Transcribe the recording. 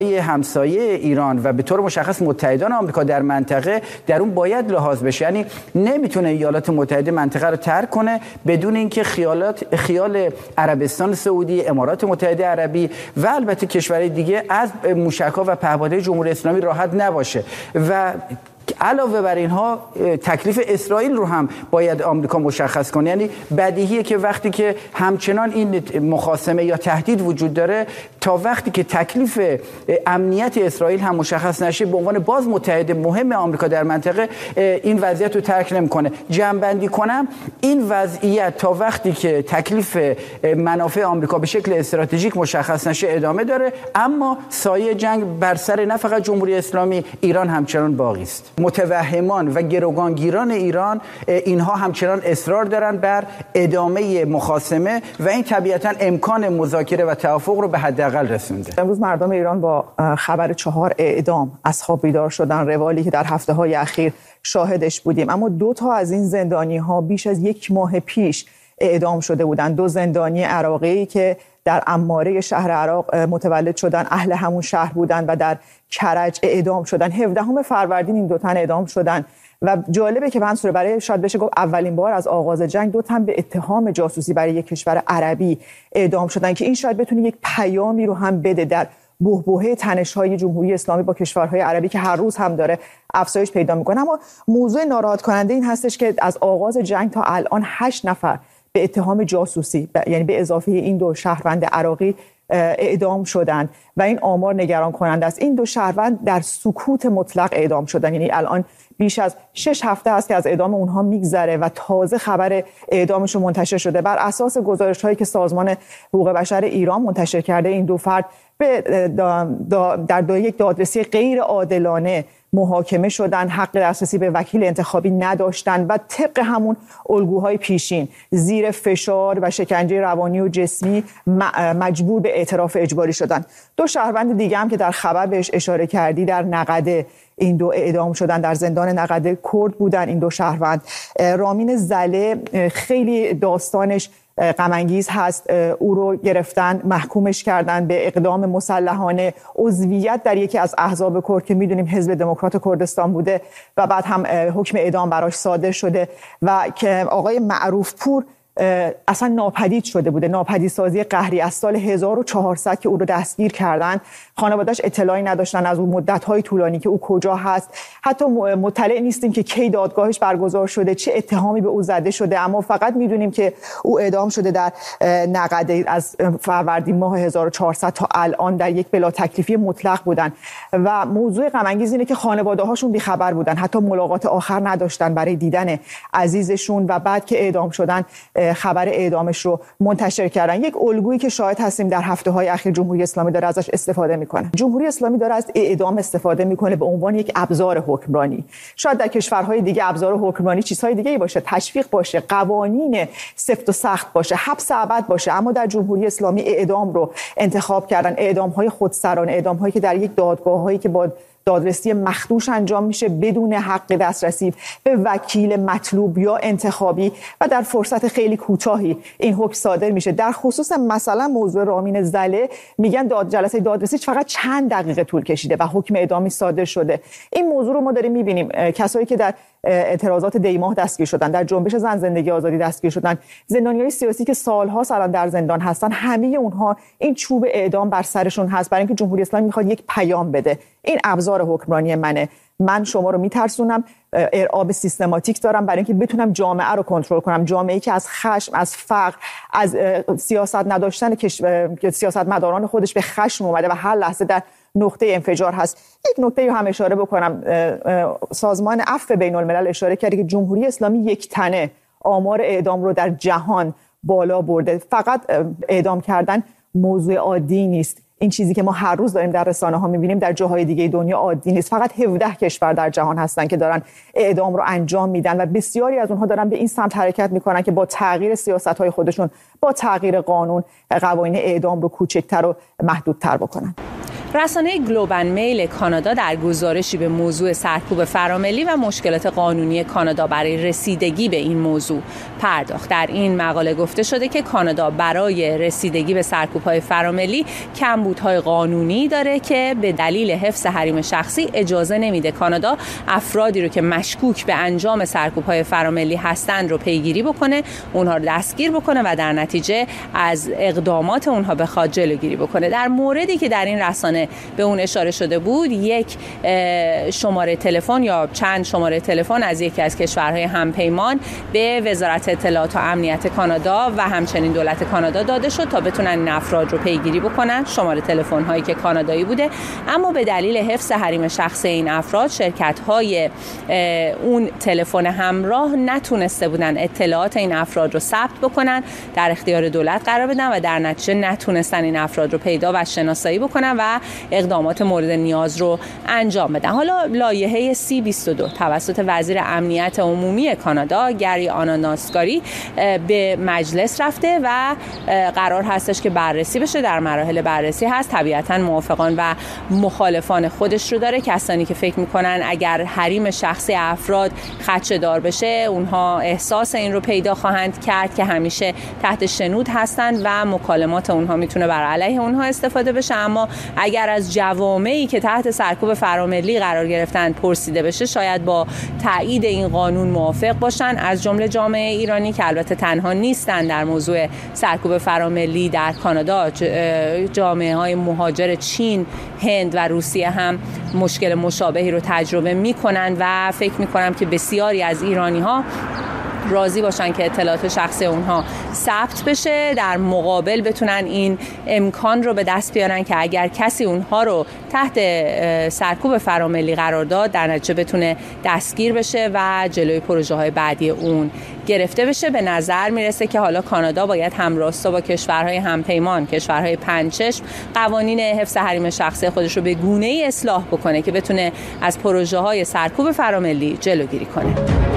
همسایه ایران و به طور مشخص متحدان آمریکا در منطقه در اون باید لحاظ بشه. یعنی نمیتونه ایالات متحده منطقه رو ترک کنه بدون اینکه خیال عربستان سعودی، امارات متحده عربی و البته کشورهای دیگه از موشک‌ها و پهپادهای جمهوری اسلامی راحت نباشه. و علاوه بر اینها تکلیف اسرائیل رو هم باید آمریکا مشخص کنه. یعنی بدیهیه که وقتی که همچنان این مخاصمه یا تهدید وجود داره، تا وقتی که تکلیف امنیت اسرائیل هم مشخص نشه، به عنوان باز متحد مهم آمریکا در منطقه این وضعیت رو ترک نمی‌کنه. جمع‌بندی کنم، این وضعیت تا وقتی که تکلیف منافع آمریکا به شکل استراتژیک مشخص نشه ادامه داره، اما سایه جنگ بر سر نه فقط جمهوری اسلامی، ایران همچنان باقی است. متوهمان و گروگانگیران ایران اینها همچنان اصرار دارن بر ادامه مخاصمه و این طبیعتاً امکان مذاکره و توافق رو به حداقل رسونده. امروز مردم ایران با خبر 4 اعدام از خواب بیدار شدن، روالی که در هفته‌های اخیر شاهدش بودیم. اما 2 تا از این زندانی‌ها بیش از 1 ماه پیش اعدام شده بودند. 2 زندانی عراقی که در عماره شهر عراق متولد شدن، اهل همون شهر بودن و در کرج اعدام شدن. 17 فروردین این 2 تن اعدام شدن و جالبه که منصور، برای شاید بشه گفت اولین بار از آغاز جنگ 2 تن به اتهام جاسوسی برای یک کشور عربی اعدام شدن که این شاید بتونه یک پیامی رو هم بده در بحبوحه تنش‌های جمهوری اسلامی با کشورهای عربی که هر روز هم داره افزایش پیدا می‌کنه. اما موضوع ناراحت کننده این هستش که از آغاز جنگ تا الان 8 نفر به اتهام جاسوسی، یعنی به اضافه این 2 شهروند عراقی، اعدام شدند و این آمار نگران کننده است. این 2 شهروند در سکوت مطلق اعدام شدن، یعنی الان بیش از 6 هفته است که از اعدام اونها میگذره و تازه خبر اعدامشون منتشر شده. بر اساس گزارش‌هایی که سازمان حقوق بشر ایران منتشر کرده، این 2 فرد در یک دادرسی غیر عادلانه محاکمه شدن، حق دسترسی به وکیل انتخابی نداشتن و طبق همون الگوهای پیشین زیر فشار و شکنجه روانی و جسمی مجبور به اعتراف اجباری شدن. 2 شهروند دیگه هم که در خبر بهش اشاره کردی در نقده این 2 اعدام شدن، در زندان نقده کرد بودن. این 2 شهروند، رامین زله خیلی داستانش غم انگیز هست. او رو گرفتن، محکومش کردن به اقدام مسلحانه، عضویت در یکی از احزاب کرد که میدونیم حزب دموکرات کردستان بوده و بعد هم حکم اعدام براش صادر شده و که آقای معروف پور اصلا ناپدید شده بوده، ناپدیدسازی قهری از سال 1400 که او رو دستگیر کردن. خانواده‌اش اطلاعی نداشتن از اون مدت‌های طولانی که او کجا هست. حتی مطلع نیستیم که کی دادگاهش برگزار شده، چه اتهامی به او زده شده، اما فقط میدونیم که او اعدام شده در نقده. از فروردین ماه 1400 تا الان در یک بلا تکلیفی مطلق بودن و موضوع غم انگیز اینه که خانواده‌هاشون بی‌خبر بودن، حتی ملاقات آخر نداشتن برای دیدن عزیزشون و بعد که اعدام شدن خبر اعدامش رو منتشر کردن. یک الگویی که شاهد هستیم در هفته‌های اخیر جمهوری اسلامی داره ازش استفاده میکنه. جمهوری اسلامی داره از اعدام استفاده میکنه به عنوان یک ابزار حکمرانی. شاید در کشورهای دیگه ابزار حکمرانی چیزهای دیگه‌ای باشه، تشویق باشه، قوانین سفت و سخت باشه، حبس ابد باشه، اما در جمهوری اسلامی اعدام رو انتخاب کردن. اعدام‌های خودسرانه، اعدام‌هایی که در یک دادگاه‌هایی که با دادرسی مخدوش انجام میشه بدون حق دسترسی به وکیل مطلوب یا انتخابی و در فرصت خیلی کوتاهی این حکم صادر میشه. در خصوص مثلا موضوع رامین زله میگن جلسه دادرسی فقط چند دقیقه طول کشیده و حکم اعدامی صادر شده. این موضوع رو ما داریم میبینیم. کسایی که در اعتراضات دیماه دستگیر شدن، در جنبش زن زندگی آزادی دستگیر شدن، زندانیای سیاسی که سالها الان در زندان هستن، همه اونها این چوب اعدام بر سرشون هست برای اینکه جمهوری اسلامی میخواد یک پیام بده. این ابزار حکمرانی منه، من شما رو میترسونم، ارعاب سیستماتیک دارم برای اینکه بتونم جامعه رو کنترل کنم، جامعه‌ای که از خشم، از فقر، از سیاست نداشتن سیاستمداران خودش به خشم اومده و هر لحظه در نقطه انفجار هست. یک نکته رو هم اشاره بکنم، سازمان عفو بین الملل اشاره کرده که جمهوری اسلامی یک تنه آمار اعدام رو در جهان بالا برده. فقط اعدام کردن موضوع عادی نیست. این چیزی که ما هر روز داریم در رسانه‌ها می‌بینیم در جاهای دیگه دنیا عادی نیست. فقط 17 کشور در جهان هستن که دارن اعدام رو انجام میدن و بسیاری از اونها دارن به این سمت حرکت میکنن که با تغییر سیاست‌های خودشون با تغییر قانون قوانین اعدام رو کوچکتر و محدودتر بکنن. رسانه گلوبال میل کانادا در گزارشی به موضوع سرکوب فراملی و مشکلات قانونی کانادا برای رسیدگی به این موضوع پرداخت. در این مقاله گفته شده که کانادا برای رسیدگی به سرکوب‌های فراملی کمبودهای قانونی داره که به دلیل حفظ حریم شخصی اجازه نمیده کانادا افرادی رو که مشکوک به انجام سرکوب‌های فراملی هستند رو پیگیری بکنه، اونها رو دستگیر بکنه و در نتیجه از اقدامات اونها بخواد جلوگیری بکنه. در موردی که در این رسانه به اون اشاره شده بود، یک شماره تلفن یا چند شماره تلفن از یکی از کشورهای همپیمان به وزارت اطلاعات و امنیت کانادا و همچنین دولت کانادا داده شد تا بتونن این افراد رو پیگیری بکنن. شماره تلفن هایی که کانادایی بوده، اما به دلیل حفظ حریم شخصی این افراد شرکت های اون تلفن همراه نتونسته بودن اطلاعات این افراد رو ثبت بکنن، در اختیار دولت قرار بدن و در نتیجه نتونستن این افراد رو پیدا و شناسایی بکنن و اقدامات مورد نیاز رو انجام بدن. حالا لایحه C-22 توسط وزیر امنیت عمومی کانادا گری آناناسکاری به مجلس رفته و قرار هستش که بررسی بشه. در مراحل بررسی هست. طبیعتاً موافقان و مخالفان خودش رو داره. کسانی که فکر میکنن اگر حریم شخصی افراد خدشه‌دار بشه اونها احساس این رو پیدا خواهند کرد که همیشه تحت شنود هستند و مکالمات اونها میتونه بر علیه اونها استفاده بشه. اما اگر از جوامعی که تحت سرکوب فراملی قرار گرفتن پرسیده بشه شاید با تایید این قانون موافق باشن، از جمله جامعه ایرانی که البته تنها نیستن در موضوع سرکوب فراملی در کانادا. جامعه های مهاجر چین، هند و روسیه هم مشکل مشابهی رو تجربه میکنن و فکر میکنم که بسیاری از ایرانی ها راضی باشن که اطلاعات شخصی اونها ثبت بشه، در مقابل بتونن این امکان رو به دست بیارن که اگر کسی اونها رو تحت سرکوب فراملی قرار داد در نتیجه بتونه دستگیر بشه و جلوی پروژه های بعدی اون گرفته بشه. به نظر میرسه که حالا کانادا باید همراستا با کشورهای همپیمان، کشورهای پنجچشم، قوانین حفظ حریم شخصی خودش رو به گونه‌ای اصلاح بکنه که بتونه از پروژه های سرکوب فراملی جلوگیری کنه.